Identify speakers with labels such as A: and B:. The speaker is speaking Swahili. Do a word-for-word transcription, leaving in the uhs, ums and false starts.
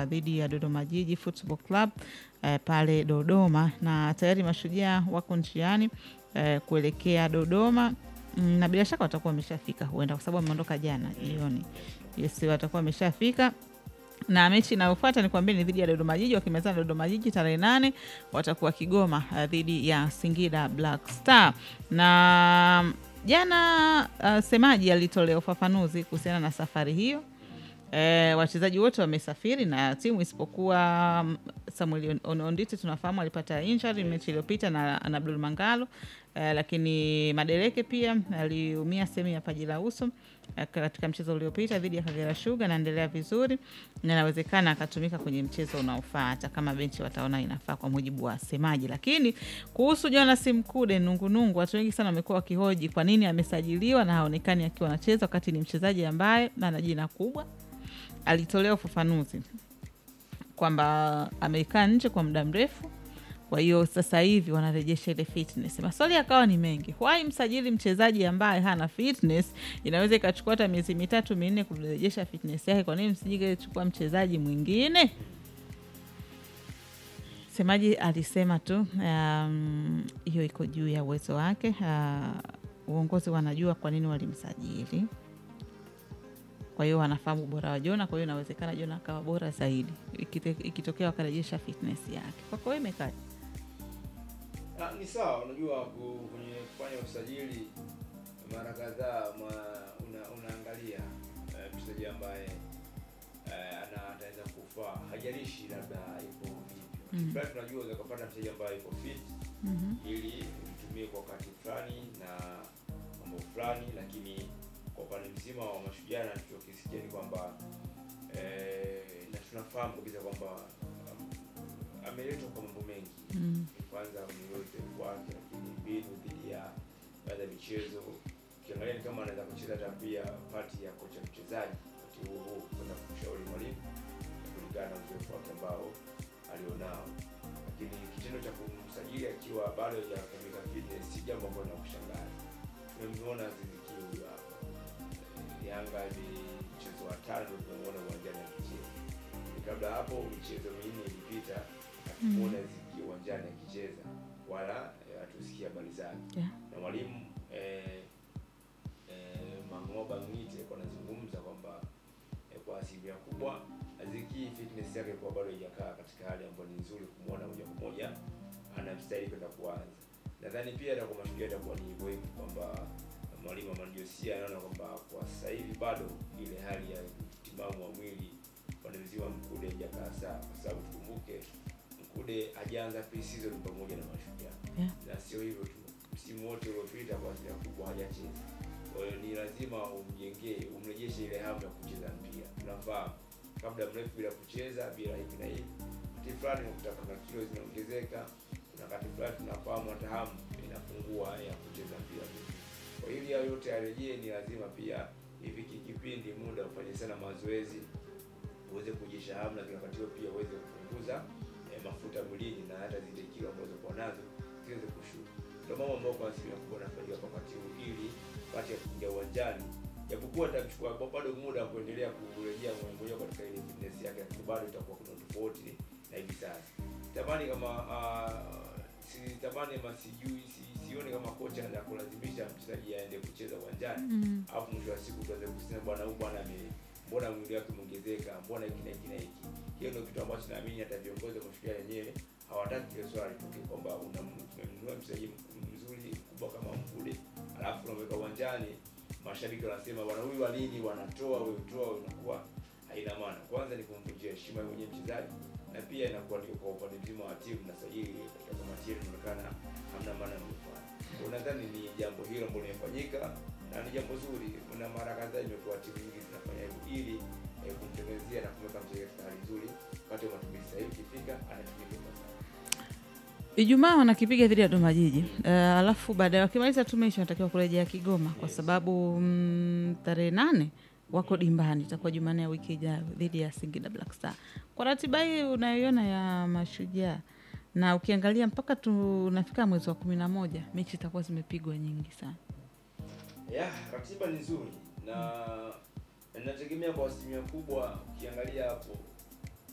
A: uh, dhidi ya Dodoma Jiji Football Club uh, pale Dodoma, na tayari Mashujaa wako njiani uh, kuelekea Dodoma. Mm, na bila shaka watakuwa wameshafika huenda, kwa sababu wameondoka jana jioni. Yes, watakuwa wameshafika. Na mechi inayofuata ni kwambia ni dhidi ya Dodoma Jiji, wakimezana Dodoma Jiji tarehe nane watakuwa Kigoma uh, dhidi ya Singida Black Star. Na jana uh, semaji alitolea ufafanuzi kuhusiana na safari hiyo. E, wachezaji wote wamesafiri na timu isipokuwa um, Samuel Onditi tunafahamu alipata injury mechi iliyopita na, na Abdul Mangalo. E, lakini Madereke pia aliumia sehemu ya paji la uso e, katika mchezo uliopita dhidi ya Kagera Sugar, naendelea vizuri na inawezekana akatumika kwenye mchezo unaofuata kama benchi wataona inafaa kwa mujibu wa semaji. Lakini kuhusu Jonas Mkude nungu nungu, watu wengi sana wamekuwa wakihoji kwa nini amesajiliwa na haonekani akiwa anacheza wakati ni mchezaji ambaye ana jina kubwa. Alitolea ufafanuzi kwamba amekaa nje kwa muda mrefu, kwa hiyo sasa hivi wanarejesha ile fitness. Maswali yakawa ni mengi. Why msajili mchezaji ambaye hana fitness? Inaweza ikachukua hata miezi mitatu minne kurejesha fitness yake. Kwa nini msijige chukua mchezaji mwingine? Semaji alisema tu um, hiyo iko juu ya uwezo wake. Uh, uongozi wanajua kwa nini walimsajili. Kwa hiyo wanafahamu bora wa Jona, kwa hiyo inawezekana Jona akawa bora zaidi ikitokea wakarejesha fitness yake. Kwa kwa hiyo imekaje?
B: Ah, ni sawa. Unajua kwenye kufanya usajili mara kadhaa una, unaangalia uh, mchezaji ambaye uh, ana ataweza kufaa, hajalishi labda ipo vipi. Mm. Bado tunajua unaweza kupata mchezaji ambaye ipo fit mm -hmm. ili utumie kwa wakati fulani na mambo fulani, lakini kwa upande mzima wa Mashujaa tunachokisikia ni kwamba eh, na tunafahamu kabisa kwamba um, ameletwa kwa mambo mengi. Mm. Kwanza mniyote kwake, lakini mbinu dhidi ya baadhi ya michezo. Ukiangalia kama anaweza kucheza hata pia pati ya kocha mchezaji wakati huo kwenda kumshauri mwalimu kulingana na uzoefu wake ambao alionao. Lakini kitendo cha kumsajili akiwa bado hajakamilika fitness si jambo ambalo linakushangaza. Tumemwona Ziziki hapa Yanga ni mchezo wa tano tumeona uwanjani akicheza. Kabla hapo michezo minne ilipita hatukuona Ziziki uwanjani akicheza wala hatusikia habari zake. Yeah. Na mwalimu eh, eh, Mangoba Ngite kwa nazungumza kwamba eh, kwa asilimia kubwa Ziziki fitness yake kwa bado haijakaa katika hali ambayo ni nzuri kumuona moja kwa moja anamstahili kwenda kuanza. Nadhani pia ndio kwa Mashujaa itakuwa ni hivyo hivyo kwamba mwalimu Amanjosia anaona kwamba kwa sasa hivi bado ile hali ya timamu wa mwili pande mzima Mkude hajakaa sawa, kwa sababu tukumbuke Mkude hajaanza pre-season pamoja na Mashujaa. Yeah. Na sio hivyo tu, msimu wote uliopita kwa asilimia kubwa hajacheza. Kwa hiyo ni lazima umjengee, umrejeshe ile hamu ya kucheza mpira. Tunafahamu kabla mrefu bila kucheza bila hivi na hivi, wakati fulani kutaka kilo zinaongezeka, kuna wakati fulani tunafahamu hata hamu inapungua ya kucheza mpira. Kwa hiyo ya yote arejee, ni lazima pia hivi kipindi muda ufanye sana mazoezi uweze kujesha hamu, na wakati huo pia uweze kupunguza eh, mafuta mwilini na hata zile kilo ambazo kwa nazo ziweze kushuka. Ndio mambo ambayo kwa asilimia kubwa nafanyika kwa wakati huu ili wakati ya kuingia uwanjani, japokuwa atachukua bado muda wa kuendelea kurejea mwenyewe katika ile fitness yake, bado itakuwa kuna tofauti na hivi sasa. Tamani kama uh, si tamani masijui si sione kama kocha anataka kulazimisha mchezaji aende kucheza uwanjani. Mm. Alafu mwisho wa siku tuanze kusema bwana huyu bwana ame mbona mwili wake umeongezeka, mbona hiki na hiki na hiki. Hiyo ndio kitu ambacho naamini hata viongozi wa Mashujaa wenyewe hawataki ile swali litoke kwamba unamnunua mchezaji mzuri mkubwa kama Mkude alafu unaweka uwanjani, mashabiki wanasema bwana huyu walini wanatoa wewe toa, unakuwa haina maana. Kwanza ni kumvunjia heshima mwenye mchezaji, na pia inakuwa ni kwa upande mzima wa timu na sajili katika kamati yetu inaonekana hamna maana mfano. Kwa nadhani ni jambo hilo ambalo limefanyika na ni jambo zuri. Kuna mara kadhaa imekuwa timu nyingi zinafanya hivyo ili eh, kumtengenezea na kumweka mchezaji katika hali nzuri wakati wa matumizi sahihi ukifika anatumika kwa sawa.
A: Ijumaa wanakipiga dhidi ya Dodoma Jiji. Uh, alafu baadaye wakimaliza tu mechi wanatakiwa kurejea Kigoma kwa sababu mm, tarehe nane wako dimbani, itakuwa Jumanne ya wiki ijayo dhidi ya Singida Black Star. Kwa ratiba hii unayoiona ya Mashujaa na ukiangalia mpaka tunafika mwezi wa kumi na moja mechi itakuwa zimepigwa nyingi sana.
B: Yeah, ratiba ni nzuri na inategemea kwa asilimia kubwa. Ukiangalia hapo